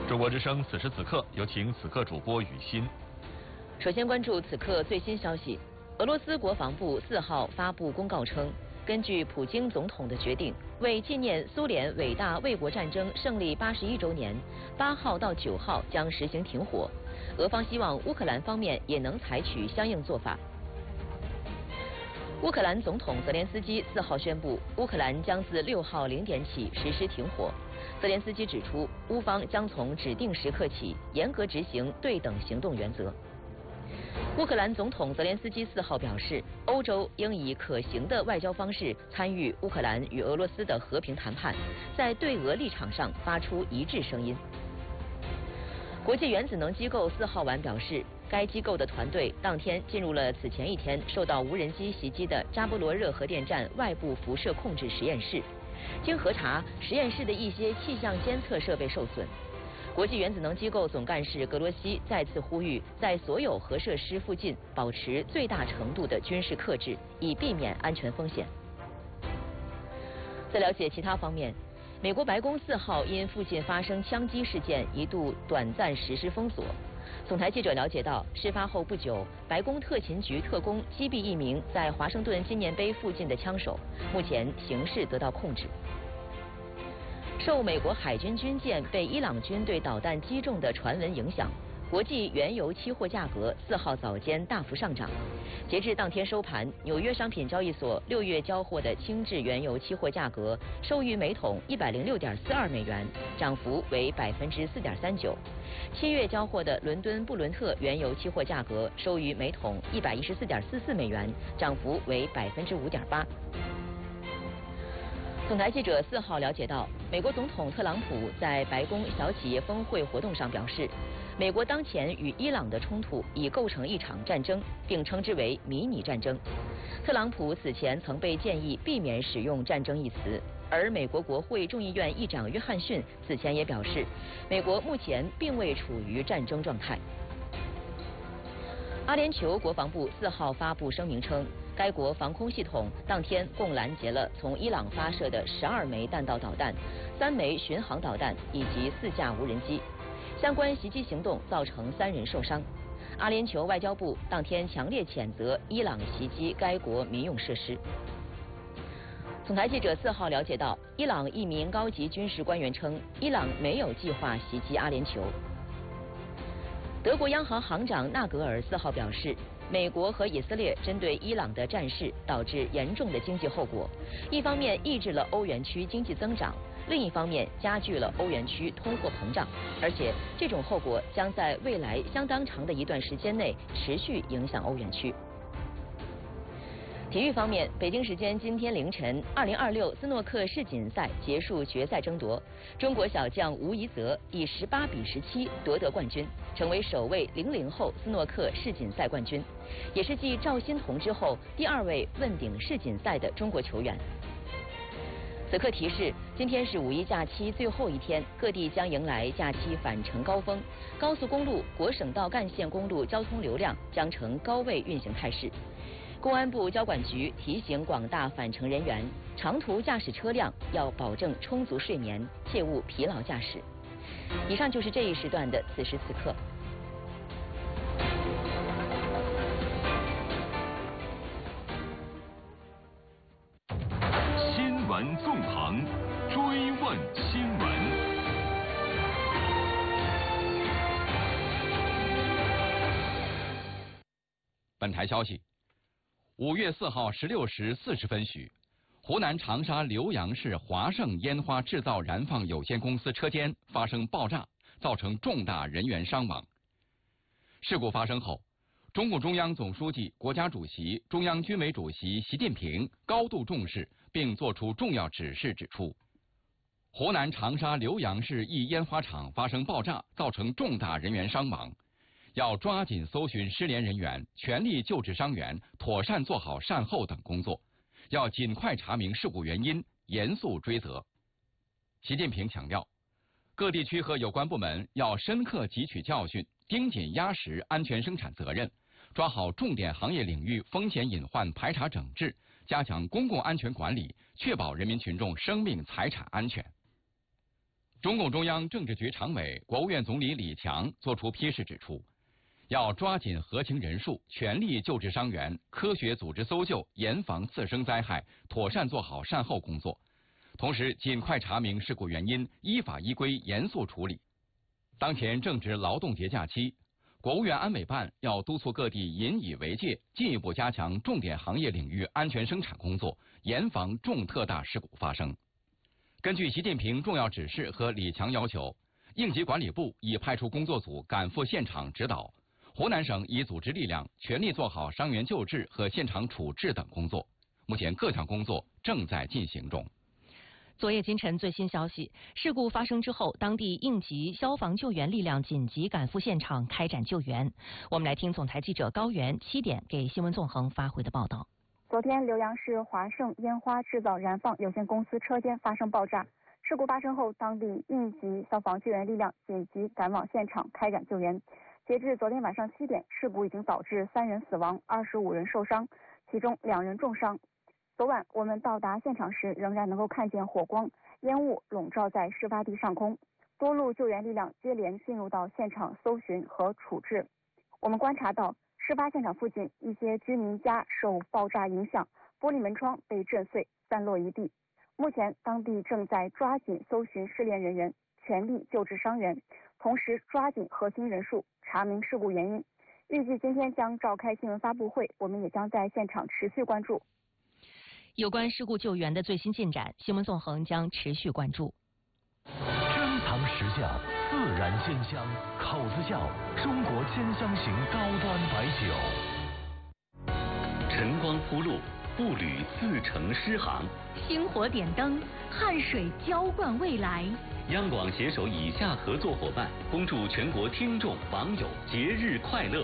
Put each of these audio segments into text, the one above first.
中国之声此时此刻，有请此刻主播雨欣。 首先关注此刻最新消息。俄罗斯国防部4号发布公告称，根据普京总统的决定，为纪念苏联伟大卫国战争胜利81周年，8号到9号将实行停火。俄方希望乌克兰方面也能采取相应做法。乌克兰总统泽连斯基4号宣布，乌克兰将自6号0点起实施停火。泽连斯基指出，乌方将从指定时刻起严格执行对等行动原则。乌克兰总统泽连斯基4号表示，欧洲应以可行的外交方式参与乌克兰与俄罗斯的和平谈判，在对俄立场上发出一致声音。国际原子能机构4号晚表示，该机构的团队当天进入了此前一天受到无人机袭击的扎波罗热核电站外部辐射控制实验室。经核查，实验室的一些气象监测设备受损。国际原子能机构总干事格罗西再次呼吁，在所有核设施附近保持最大程度的军事克制，以避免安全风险。在了解其他方面，美国白宫4号因附近发生枪击事件，一度短暂实施封锁。总台记者了解到，事发后不久，白宫特勤局特工击毙一名在华盛顿纪念碑附近的枪手，目前形势得到控制。受美国海军军舰被伊朗军队导弹击中的传闻影响，国际原油期货价格4号早间大幅上涨。截至当天收盘，纽约商品交易所6月交货的轻质原油期货价格收于每桶106.42美元，涨幅为4.39%。7月交货的伦敦布伦特原油期货价格收于每桶114.44美元，涨幅为5.8%。总台记者4号了解到，美国总统特朗普在白宫小企业峰会活动上表示，美国当前与伊朗的冲突已构成一场战争，并称之为迷你战争。特朗普此前曾被建议避免使用战争一词，而美国国会众议院议长约翰逊此前也表示，美国目前并未处于战争状态。阿联酋国防部4号发布声明称，该国防空系统当天共拦截了从伊朗发射的12枚弹道导弹、3枚巡航导弹以及4架无人机。相关袭击行动造成3人受伤。阿联酋外交部当天强烈谴责伊朗袭击该国民用设施。总台记者4号了解到，伊朗一名高级军事官员称，伊朗没有计划袭击阿联酋。德国央行行长纳格尔4号表示，美国和以色列针对伊朗的战事导致严重的经济后果，一方面抑制了欧元区经济增长，另一方面加剧了欧元区通货膨胀，而且这种后果将在未来相当长的一段时间内持续影响欧元区。体育方面，北京时间今天凌晨，2026斯诺克世锦赛结束决赛争夺，中国小将吴怡泽以18比17夺得冠军，成为首位00后斯诺克世锦赛冠军，也是继赵欣彤之后第2位问鼎世锦赛的中国球员。此刻提示，今天是五一假期最后一天，各地将迎来假期返程高峰，高速公路、国省道干线公路交通流量将呈高位运行态势。公安部交管局提醒广大返程人员，长途驾驶车辆要保证充足睡眠，切勿疲劳驾驶。以上就是这一时段的此时此刻。 新闻纵横，追问新闻。 本台消息，5月4号16时40分许，湖南长沙浏阳市华盛烟花制造燃放有限公司车间发生爆炸，造成重大人员伤亡。事故发生后，中共中央总书记、国家主席、中央军委主席习近平高度重视，并作出重要指示，指出，湖南长沙浏阳市一烟花厂发生爆炸，造成重大人员伤亡。要抓紧搜寻失联人员，全力救治伤员，妥善做好善后等工作，要尽快查明事故原因，严肃追责。习近平强调，各地区和有关部门要深刻汲取教训，盯紧压实安全生产责任，抓好重点行业领域风险隐患排查整治，加强公共安全管理，确保人民群众生命财产安全。 中共中央政治局常委、国务院总理李强作出批示指出，要抓紧核情人数，全力救治伤员，科学组织搜救，严防次生灾害，妥善做好善后工作。同时，尽快查明事故原因，依法依规严肃处理。当前正值劳动节假期，国务院安委办要督促各地引以为戒，进一步加强重点行业领域安全生产工作，严防重特大事故发生。根据习近平重要指示和李强要求，应急管理部已派出工作组赶赴现场指导，湖南省已组织力量全力做好伤员救治和现场处置等工作。目前各项工作正在进行中。 昨夜今晨最新消息，事故发生之后，当地应急消防救援力量紧急赶赴现场开展救援。我们来听总台记者高原7点给新闻纵横发回的报道。 昨天，浏阳市华盛烟花制造燃放有限公司车间发生爆炸。事故发生后，当地应急消防救援力量紧急赶往现场开展救援。截至昨天晚上7点，事故已经导致3人死亡，25人受伤，其中2人重伤。昨晚我们到达现场时，仍然能够看见火光、烟雾笼罩在事发地上空。多路救援力量接连进入到现场搜寻和处置。我们观察到，事发现场附近一些居民家受爆炸影响，玻璃门窗被震碎，散落一地。目前，当地正在抓紧搜寻失联人员，全力救治伤员，同时抓紧核清人数，查明事故原因。预计今天将召开新闻发布会，我们也将在现场持续关注。 有关事故救援的最新进展，新闻纵横将持续关注。 珍藏时效，自然鲜香，口子窖中国鲜香型高端白酒。 晨光铺路，步履自成诗行。 星火点灯，汗水浇灌未来。 央广携手以下合作伙伴，恭祝全国听众网友节日快乐。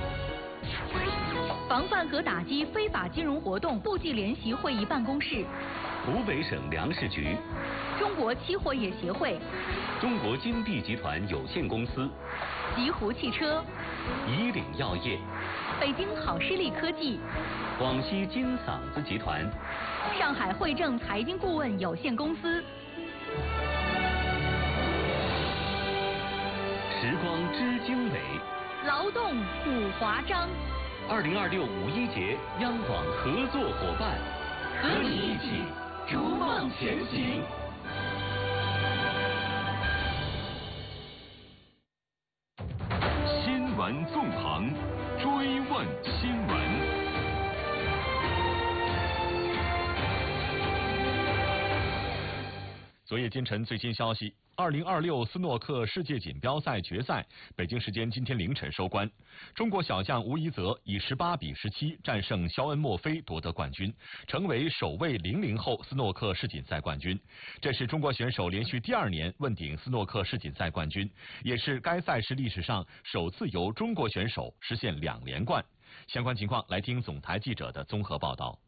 防范和打击非法金融活动部际联席会议办公室， 湖北省粮食局， 中国期货业协会， 中国金地集团有限公司， 极狐汽车， 以岭药业， 北京好视力科技， 广西金嗓子集团， 上海汇正财经顾问有限公司。 时光知经纬， 劳动补华章。 2026五一节央广合作伙伴，和你一起逐梦前行。 新闻纵横，追问新闻。 昨夜今晨最新消息，2026斯诺克世界锦标赛决赛，北京时间今天凌晨收官。中国小将吴一泽以18比17战胜肖恩·墨菲夺得冠军，成为首位00后斯诺克世锦赛冠军。这是中国选手连续第2年问鼎斯诺克世锦赛冠军，也是该赛事历史上首次由中国选手实现2连冠。相关情况来听总台记者的综合报道。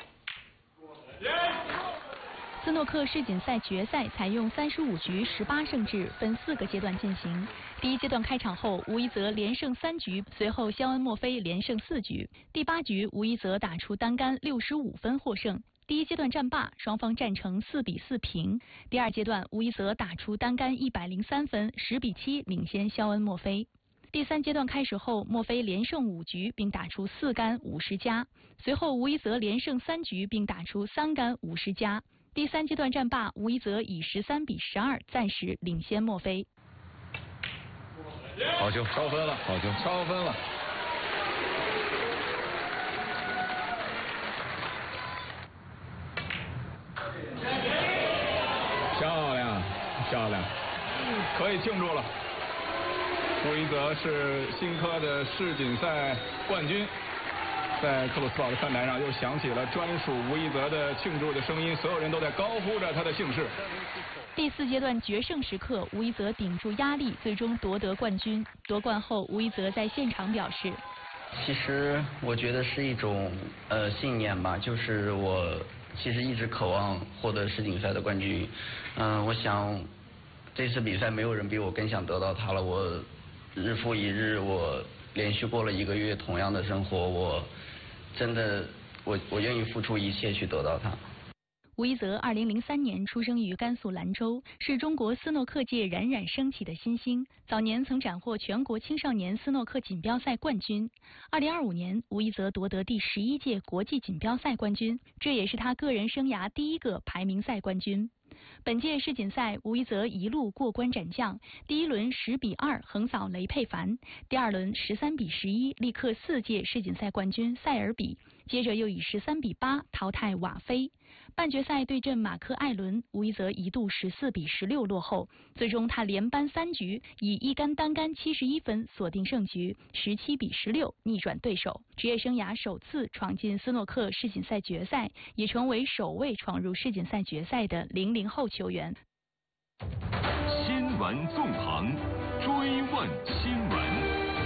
斯诺克世锦赛决赛采用35局18胜制，分4个阶段进行。第一阶段开场后，吴一泽连胜3局，随后肖恩·墨菲连胜4局。第8局，吴一泽打出单杆65分获胜。第一阶段战罢，双方战成4比4平。第二阶段，吴一泽打出单杆103分，10比7领先肖恩·墨菲。第3阶段开始后，墨菲连胜5局，并打出4杆50加。随后，吴一泽连胜3局，并打出3杆50加。第3阶段战罢，吴一泽以13比12暂时领先墨菲。 好球，超分了！好球，超分了！漂亮，漂亮，可以庆祝了。吴一泽是新科的世锦赛冠军。在克鲁斯堡的看台上，又响起了专属吴一泽的庆祝的声音，所有人都在高呼着他的姓氏。 第4阶段决胜时刻，吴一泽顶住压力，最终夺得冠军。夺冠后，吴一泽在现场表示：“ 其实我觉得是一种信念吧，就是我其实一直渴望获得世锦赛的冠军。我想这次比赛没有人比我更想得到它了。我日复一日，我连续过了1个月同样的生活，我真的，我愿意付出一切去得到它。” 吴一泽2003年出生于甘肃兰州，是中国斯诺克界冉冉升起的新星。早年曾斩获全国青少年斯诺克锦标赛冠军。2025年，吴一泽夺得第11届国际锦标赛冠军，这也是他个人生涯第一个排名赛冠军。本届世锦赛，吴一泽一路过关斩将，第一轮10-2横扫雷佩凡，第二轮13-11力克4届世锦赛冠军塞尔比，接着又以13-8淘汰瓦菲。半决赛对阵马克·艾伦，吴一泽一度14-16落后，最终他连扳3局，以一杆单杆71分锁定胜局，17-16逆转对手，职业生涯首次闯进斯诺克世锦赛决赛，也成为首位闯入世锦赛决赛的00后球员。 新闻纵横，追问新闻。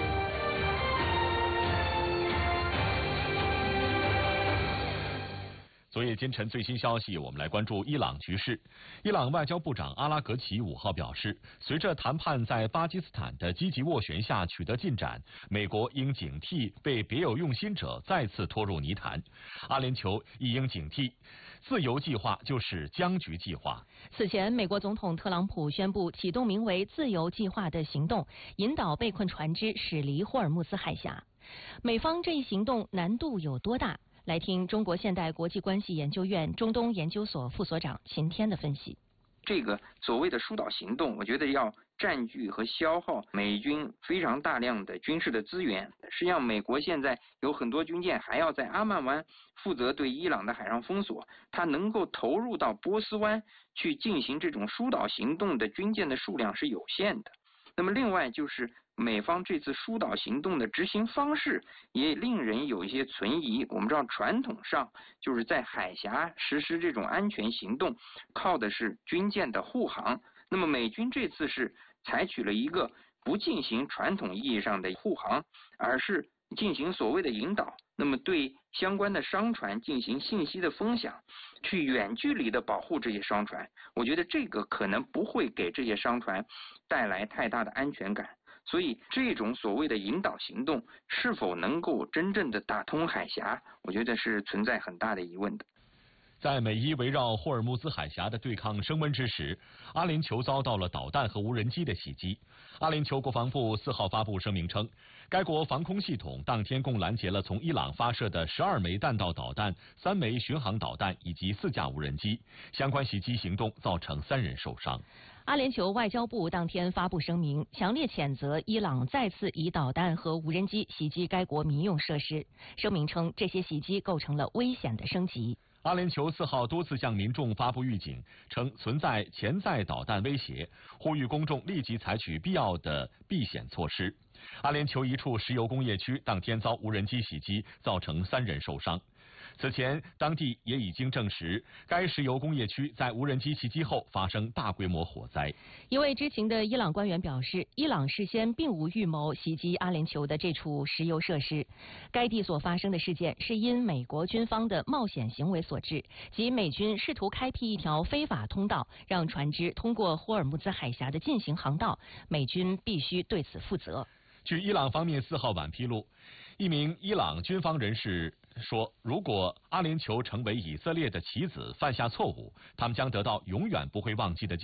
昨夜今晨最新消息，我们来关注伊朗局势。伊朗外交部长阿拉格齐5号表示，随着谈判在巴基斯坦的积极斡旋下取得进展，美国应警惕被别有用心者再次拖入泥潭。阿联酋亦应警惕，自由计划就是僵局计划。 此前，美国总统特朗普宣布启动名为“自由计划”的行动，引导被困船只驶离霍尔木兹海峡。美方这一行动难度有多大？来听中国现代国际关系研究院中东研究所副所长秦天的分析。 这个所谓的疏导行动，我觉得要占据和消耗美军非常大量的军事的资源。实际上，美国现在有很多军舰还要在阿曼湾负责对伊朗的海上封锁，它能够投入到波斯湾去进行这种疏导行动的军舰的数量是有限的。那么另外就是美方这次疏导行动的执行方式也令人有一些存疑。我们知道传统上就是在海峡实施这种安全行动，靠的是军舰的护航。那么美军这次是采取了一个不进行传统意义上的护航，而是进行所谓的引导，那么对相关的商船进行信息的分享，去远距离的保护这些商船。我觉得这个可能不会给这些商船带来太大的安全感。所以这种所谓的引导行动是否能够真正的打通海峡，我觉得是存在很大的疑问的。 在美伊围绕霍尔木兹海峡的对抗升温之时，阿联酋遭到了导弹和无人机的袭击。阿联酋国防部4号发布声明称，该国防空系统当天共拦截了从伊朗发射的12枚弹道导弹、3枚巡航导弹以及4架无人机。相关袭击行动造成3人受伤。 阿联酋外交部当天发布声明，强烈谴责伊朗再次以导弹和无人机袭击该国民用设施。声明称，这些袭击构成了危险的升级。 阿联酋4号多次向民众发布预警，称存在潜在导弹威胁，呼吁公众立即采取必要的避险措施。阿联酋一处石油工业区当天遭无人机袭击，造成3人受伤。此前，当地也已经证实，该石油工业区在无人机袭击后发生大规模火灾。 一位知情的伊朗官员表示，伊朗事先并无预谋袭击阿联酋的这处石油设施。该地所发生的事件是因美国军方的冒险行为所致，即美军试图开辟一条非法通道，让船只通过霍尔木兹海峡的进行航道，美军必须对此负责。 据伊朗方面4号晚披露，一名伊朗军方人士说，如果阿联酋成为以色列的棋子，犯下错误，他们将得到永远不会忘记的